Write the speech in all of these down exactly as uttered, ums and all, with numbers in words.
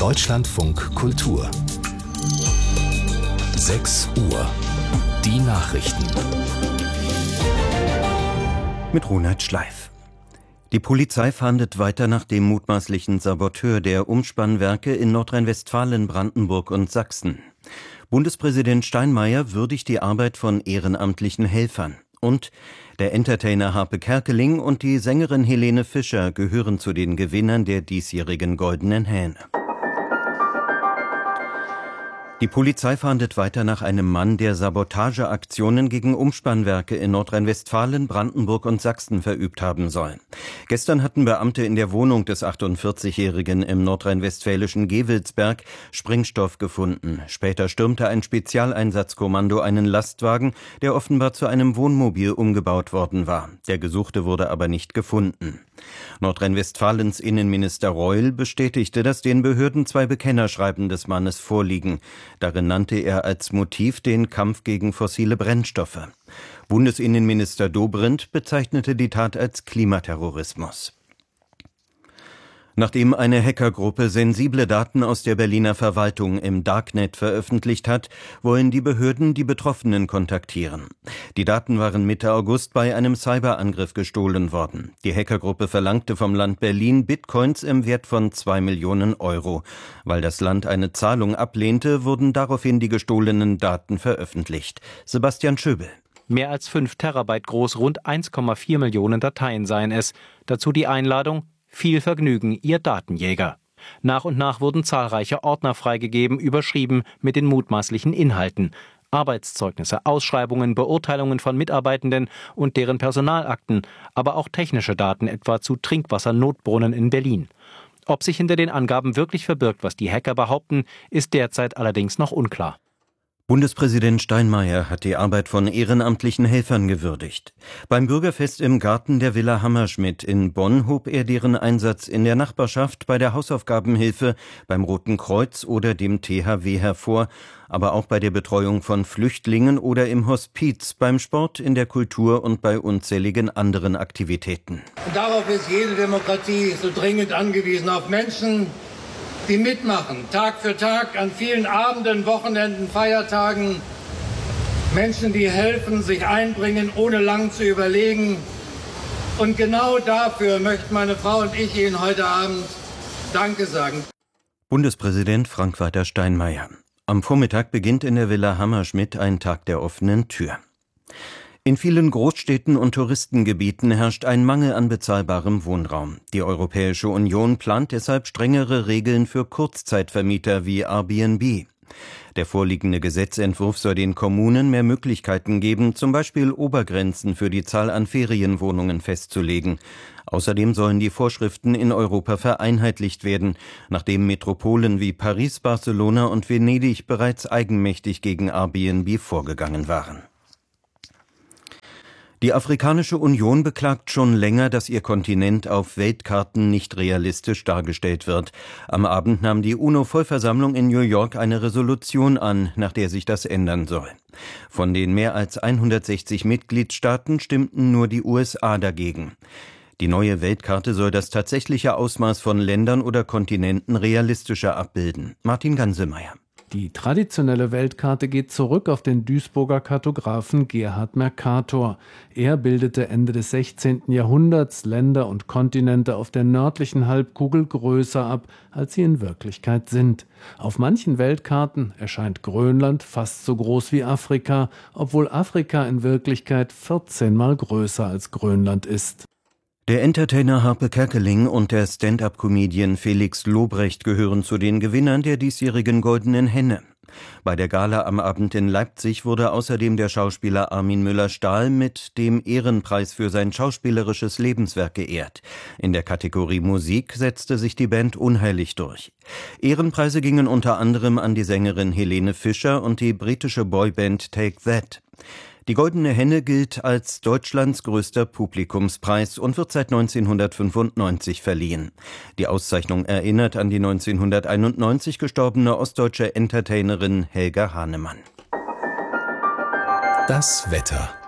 Deutschlandfunk Kultur. sechs Uhr. Die Nachrichten. Mit Ronald Schleif. Die Polizei fahndet weiter nach dem mutmaßlichen Saboteur der Umspannwerke in Nordrhein-Westfalen, Brandenburg und Sachsen. Bundespräsident Steinmeier würdigt die Arbeit von ehrenamtlichen Helfern. Und der Entertainer Harpe Kerkeling und die Sängerin Helene Fischer gehören zu den Gewinnern der diesjährigen Goldenen Hähne. Die Polizei fahndet weiter nach einem Mann, der Sabotageaktionen gegen Umspannwerke in Nordrhein-Westfalen, Brandenburg und Sachsen verübt haben soll. Gestern hatten Beamte in der Wohnung des achtundvierzigjährigen im nordrhein-westfälischen Gewelsberg Sprengstoff gefunden. Später stürmte ein Spezialeinsatzkommando einen Lastwagen, der offenbar zu einem Wohnmobil umgebaut worden war. Der Gesuchte wurde aber nicht gefunden. Nordrhein-Westfalens Innenminister Reul bestätigte, dass den Behörden zwei Bekennerschreiben des Mannes vorliegen. Darin nannte er als Motiv den Kampf gegen fossile Brennstoffe. Bundesinnenminister Dobrindt bezeichnete die Tat als Klimaterrorismus. Nachdem eine Hackergruppe sensible Daten aus der Berliner Verwaltung im Darknet veröffentlicht hat, wollen die Behörden die Betroffenen kontaktieren. Die Daten waren Mitte August bei einem Cyberangriff gestohlen worden. Die Hackergruppe verlangte vom Land Berlin Bitcoins im Wert von zwei Millionen Euro. Weil das Land eine Zahlung ablehnte, wurden daraufhin die gestohlenen Daten veröffentlicht. Sebastian Schöbel. Mehr als fünf Terabyte groß, rund eins Komma vier Millionen Dateien seien es. Dazu die Einladung: Viel Vergnügen, Ihr Datenjäger. Nach und nach wurden zahlreiche Ordner freigegeben, überschrieben mit den mutmaßlichen Inhalten. Arbeitszeugnisse, Ausschreibungen, Beurteilungen von Mitarbeitenden und deren Personalakten, aber auch technische Daten, etwa zu Trinkwassernotbrunnen in Berlin. Ob sich hinter den Angaben wirklich verbirgt, was die Hacker behaupten, ist derzeit allerdings noch unklar. Bundespräsident Steinmeier hat die Arbeit von ehrenamtlichen Helfern gewürdigt. Beim Bürgerfest im Garten der Villa Hammerschmidt in Bonn hob er deren Einsatz in der Nachbarschaft, bei der Hausaufgabenhilfe, beim Roten Kreuz oder dem T H W hervor, aber auch bei der Betreuung von Flüchtlingen oder im Hospiz, beim Sport, in der Kultur und bei unzähligen anderen Aktivitäten. Und darauf ist jede Demokratie so dringend angewiesen, auf Menschen, die mitmachen, Tag für Tag, an vielen Abenden, Wochenenden, Feiertagen. Menschen, die helfen, sich einbringen, ohne lang zu überlegen. Und genau dafür möchten meine Frau und ich Ihnen heute Abend Danke sagen. Bundespräsident Frank-Walter Steinmeier. Am Vormittag beginnt in der Villa Hammerschmidt ein Tag der offenen Tür. In vielen Großstädten und Touristengebieten herrscht ein Mangel an bezahlbarem Wohnraum. Die Europäische Union plant deshalb strengere Regeln für Kurzzeitvermieter wie Airbnb. Der vorliegende Gesetzentwurf soll den Kommunen mehr Möglichkeiten geben, zum Beispiel Obergrenzen für die Zahl an Ferienwohnungen festzulegen. Außerdem sollen die Vorschriften in Europa vereinheitlicht werden, nachdem Metropolen wie Paris, Barcelona und Venedig bereits eigenmächtig gegen Airbnb vorgegangen waren. Die Afrikanische Union beklagt schon länger, dass ihr Kontinent auf Weltkarten nicht realistisch dargestellt wird. Am Abend nahm die UNO-Vollversammlung in New York eine Resolution an, nach der sich das ändern soll. Von den mehr als hundertsechzig Mitgliedstaaten stimmten nur die U S A dagegen. Die neue Weltkarte soll das tatsächliche Ausmaß von Ländern oder Kontinenten realistischer abbilden. Martin Ganselmeier. Die traditionelle Weltkarte geht zurück auf den Duisburger Kartografen Gerhard Mercator. Er bildete Ende des sechzehnten Jahrhunderts Länder und Kontinente auf der nördlichen Halbkugel größer ab, als sie in Wirklichkeit sind. Auf manchen Weltkarten erscheint Grönland fast so groß wie Afrika, obwohl Afrika in Wirklichkeit vierzehnmal größer als Grönland ist. Der Entertainer Harpe Kerkeling und der Stand-up-Comedian Felix Lobrecht gehören zu den Gewinnern der diesjährigen Goldenen Henne. Bei der Gala am Abend in Leipzig wurde außerdem der Schauspieler Armin Müller-Stahl mit dem Ehrenpreis für sein schauspielerisches Lebenswerk geehrt. In der Kategorie Musik setzte sich die Band unheilig durch. Ehrenpreise gingen unter anderem an die Sängerin Helene Fischer und die britische Boyband Take That. Die Goldene Henne gilt als Deutschlands größter Publikumspreis und wird seit neunzehnhundertfünfundneunzig verliehen. Die Auszeichnung erinnert an die neunzehnhunderteinundneunzig gestorbene ostdeutsche Entertainerin Helga Hahnemann. Das Wetter.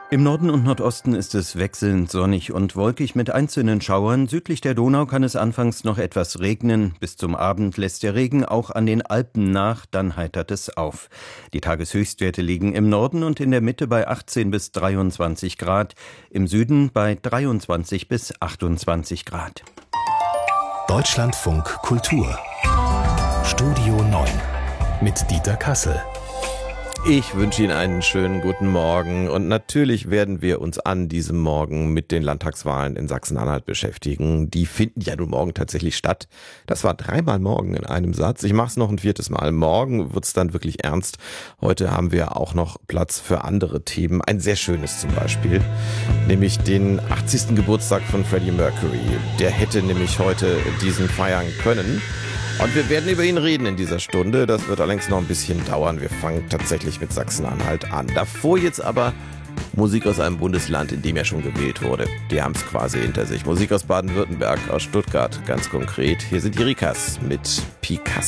Im Norden und Nordosten ist es wechselnd sonnig und wolkig mit einzelnen Schauern. Südlich der Donau kann es anfangs noch etwas regnen. Bis zum Abend lässt der Regen auch an den Alpen nach, dann heitert es auf. Die Tageshöchstwerte liegen im Norden und in der Mitte bei achtzehn bis dreiundzwanzig Grad, im Süden bei dreiundzwanzig bis achtundzwanzig Grad. Deutschlandfunk Kultur Studio neun mit Dieter Kassel. Ich wünsche Ihnen einen schönen guten Morgen und natürlich werden wir uns an diesem Morgen mit den Landtagswahlen in Sachsen-Anhalt beschäftigen. Die finden ja nun morgen tatsächlich statt. Das war dreimal morgen in einem Satz. Ich mache es noch ein viertes Mal. Morgen wird es dann wirklich ernst. Heute haben wir auch noch Platz für andere Themen. Ein sehr schönes zum Beispiel, nämlich den achtzigsten Geburtstag von Freddie Mercury. Der hätte nämlich heute diesen feiern können. Und wir werden über ihn reden in dieser Stunde. Das wird allerdings noch ein bisschen dauern. Wir fangen tatsächlich mit Sachsen-Anhalt an. Davor jetzt aber Musik aus einem Bundesland, in dem er schon gewählt wurde. Die haben es quasi hinter sich. Musik aus Baden-Württemberg, aus Stuttgart ganz konkret. Hier sind die Rikas mit Picasso.